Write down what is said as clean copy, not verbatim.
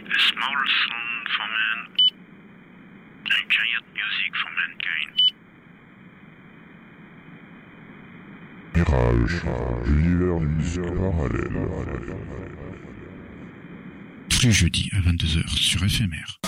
A small song for man, and giant music for mankind. Mirage, l'univers d'une musique parallèle. Tous les jeudis à 22h sur FMR.